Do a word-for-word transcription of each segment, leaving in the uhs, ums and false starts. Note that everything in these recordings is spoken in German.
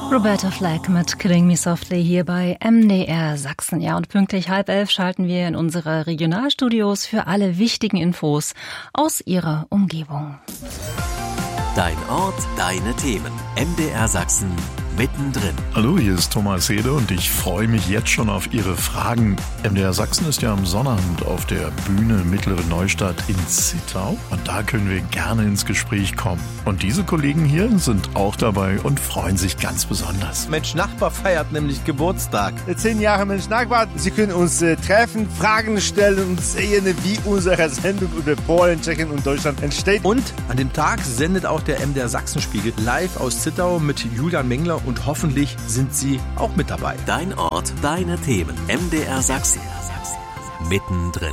Roberta Flack mit Killing Me Softly hier bei M D R Sachsen. Ja, und pünktlich halb elf schalten wir in unsere Regionalstudios für alle wichtigen Infos aus Ihrer Umgebung. Dein Ort, deine Themen. M D R Sachsen mittendrin. Hallo, hier ist Thomas Hede und ich freue mich jetzt schon auf Ihre Fragen. M D R Sachsen ist ja am Sonnabend auf der Bühne Mittlere Neustadt in Zittau und da können wir gerne ins Gespräch kommen. Und diese Kollegen hier sind auch dabei und freuen sich ganz besonders. Mensch Nachbar feiert nämlich Geburtstag. Zehn Jahre Mensch Nachbar. Sie können uns äh, treffen, Fragen stellen und sehen, wie unsere Sendung über Polen, Tschechien und Deutschland entsteht. Und an dem Tag sendet auch der M D R Sachsenspiegel live aus Zittau mit Julian Mengler und hoffentlich sind Sie auch mit dabei. Dein Ort, deine Themen. M D R Sachsen. Mittendrin.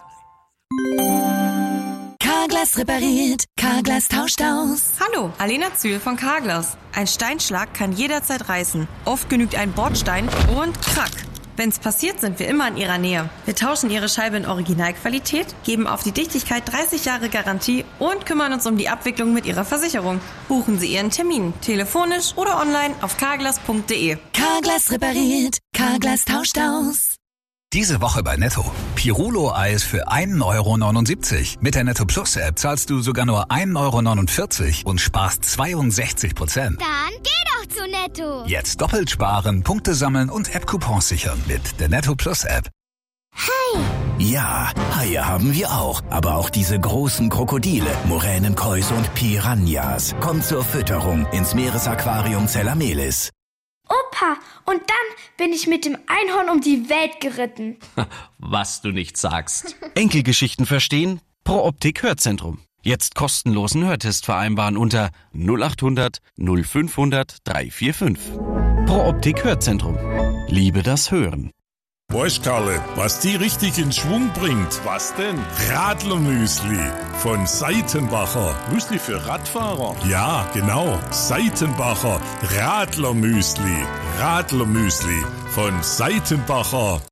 Carglass repariert, Carglass tauscht aus. Hallo, Alena Zühl von Carglass. Ein Steinschlag kann jederzeit reißen. Oft genügt ein Bordstein und krack. Wenn's passiert, sind wir immer in Ihrer Nähe. Wir tauschen Ihre Scheibe in Originalqualität, geben auf die Dichtigkeit dreißig Jahre Garantie und kümmern uns um die Abwicklung mit Ihrer Versicherung. Buchen Sie Ihren Termin, telefonisch oder online auf carglass punkt de. Carglass repariert, Carglass tauscht aus. Diese Woche bei Netto. Pirulo-Eis für ein Euro neunundsiebzig. Mit der Netto Plus App zahlst du sogar nur ein Euro neunundvierzig und sparst zweiundsechzig Prozent. Dann geh doch zu Netto. Jetzt doppelt sparen, Punkte sammeln und App-Coupons sichern mit der Netto Plus App. Hai! Ja, Haie haben wir auch. Aber auch diese großen Krokodile, Moränenkäuse und Piranhas. Kommt zur Fütterung ins Meeresaquarium Zellamelis. Opa, und dann bin ich mit dem Einhorn um die Welt geritten. Was du nicht sagst. Enkelgeschichten verstehen? Pro Optik Hörzentrum. Jetzt kostenlosen Hörtest vereinbaren unter null acht hundert null fünfhundert dreihundertfünfundvierzig. Pro Optik Hörzentrum. Liebe das Hören. Weißt Karle, was die richtig in Schwung bringt? Was denn? Radlermüsli von Seitenbacher. Müsli für Radfahrer? Ja, genau. Seitenbacher Radlermüsli. Radlermüsli von Seitenbacher.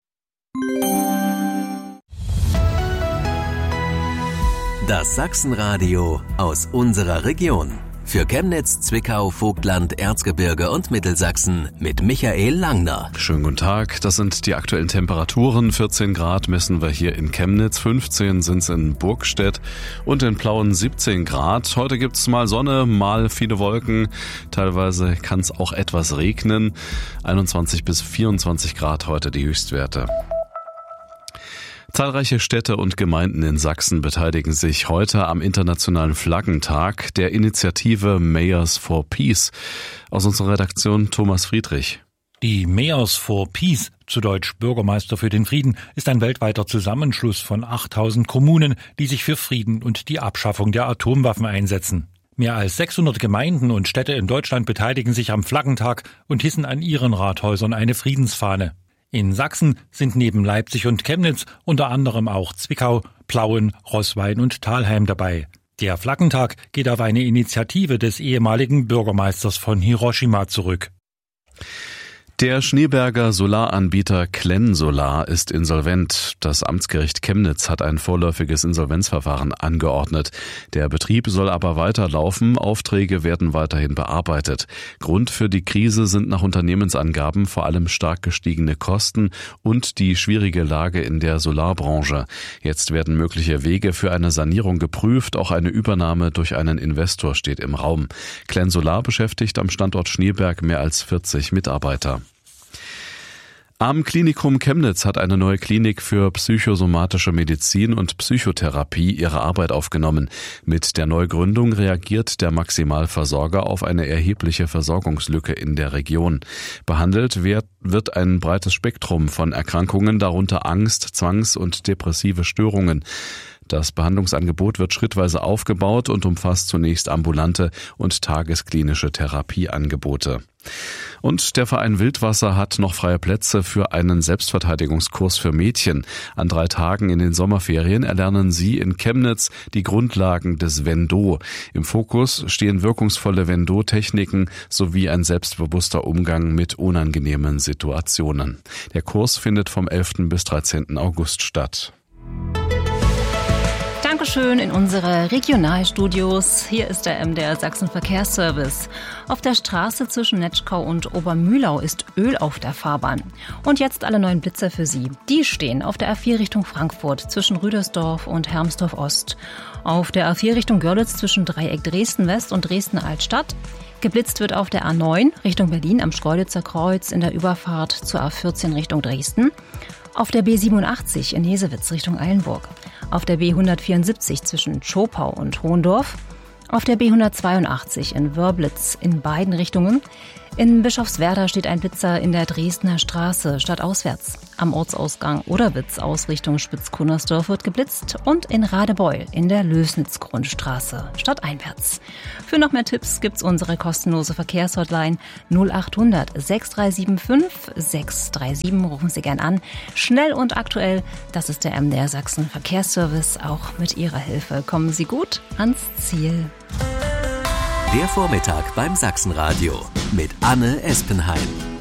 Das Sachsenradio aus unserer Region. Für Chemnitz, Zwickau, Vogtland, Erzgebirge und Mittelsachsen mit Michael Langner. Schönen guten Tag, das sind die aktuellen Temperaturen. vierzehn Grad messen wir hier in Chemnitz, fünfzehn sind es in Burgstedt und in Plauen siebzehn Grad. Heute gibt's mal Sonne, mal viele Wolken, teilweise kann es auch etwas regnen. einundzwanzig bis vierundzwanzig Grad heute die Höchstwerte. Zahlreiche Städte und Gemeinden in Sachsen beteiligen sich heute am Internationalen Flaggentag der Initiative Mayors for Peace. Aus unserer Redaktion Thomas Friedrich. Die Mayors for Peace, zu Deutsch Bürgermeister für den Frieden, ist ein weltweiter Zusammenschluss von achttausend Kommunen, die sich für Frieden und die Abschaffung der Atomwaffen einsetzen. Mehr als sechshundert Gemeinden und Städte in Deutschland beteiligen sich am Flaggentag und hissen an ihren Rathäusern eine Friedensfahne. In Sachsen sind neben Leipzig und Chemnitz unter anderem auch Zwickau, Plauen, Roßwein und Thalheim dabei. Der Flaggentag geht auf eine Initiative des ehemaligen Bürgermeisters von Hiroshima zurück. Der Schneeberger Solaranbieter Klenn Solar ist insolvent. Das Amtsgericht Chemnitz hat ein vorläufiges Insolvenzverfahren angeordnet. Der Betrieb soll aber weiterlaufen, Aufträge werden weiterhin bearbeitet. Grund für die Krise sind nach Unternehmensangaben vor allem stark gestiegene Kosten und die schwierige Lage in der Solarbranche. Jetzt werden mögliche Wege für eine Sanierung geprüft, auch eine Übernahme durch einen Investor steht im Raum. Klenn Solar beschäftigt am Standort Schneeberg mehr als vierzig Mitarbeiter. Am Klinikum Chemnitz hat eine neue Klinik für psychosomatische Medizin und Psychotherapie ihre Arbeit aufgenommen. Mit der Neugründung reagiert der Maximalversorger auf eine erhebliche Versorgungslücke in der Region. Behandelt wird, wird ein breites Spektrum von Erkrankungen, darunter Angst, Zwangs- und depressive Störungen. Das Behandlungsangebot wird schrittweise aufgebaut und umfasst zunächst ambulante und tagesklinische Therapieangebote. Und der Verein Wildwasser hat noch freie Plätze für einen Selbstverteidigungskurs für Mädchen. An drei Tagen in den Sommerferien erlernen sie in Chemnitz die Grundlagen des Wendo. Im Fokus stehen wirkungsvolle Wendo-Techniken sowie ein selbstbewusster Umgang mit unangenehmen Situationen. Der Kurs findet vom elften bis dreizehnten August statt. Bitteschön in unsere Regionalstudios. Hier ist der M D R Sachsen Verkehrsservice. Auf der Straße zwischen Netschkau und Obermühlau ist Öl auf der Fahrbahn. Und jetzt alle neuen Blitzer für Sie. Die stehen auf der A vier Richtung Frankfurt zwischen Rüdersdorf und Hermsdorf Ost. Auf der A vier Richtung Görlitz zwischen Dreieck Dresden West und Dresden Altstadt. Geblitzt wird auf der A neun Richtung Berlin am Schkeuditzer Kreuz in der Überfahrt zur A vierzehn Richtung Dresden. Auf der B siebenundachtzig in Hesewitz Richtung Eilenburg. Auf der B hundertvierundsiebzig zwischen Zschopau und Hohendorf. Auf der B hundertzweiundachtzig in Wörblitz in beiden Richtungen. In Bischofswerda steht ein Blitzer in der Dresdner Straße stadtauswärts. Am Ortsausgang Oderwitz aus Richtung Spitzkunnersdorf wird geblitzt und in Radebeul in der Lösnitz-Grundstraße stadteinwärts. Für noch mehr Tipps gibt's unsere kostenlose Verkehrshotline null achthundert sechs drei sieben fünf sechs drei sieben. Rufen Sie gern an. Schnell und aktuell, das ist der M D R Sachsen Verkehrsservice. Auch mit Ihrer Hilfe kommen Sie gut ans Ziel. Der Vormittag beim Sachsenradio mit Anne Espenheim.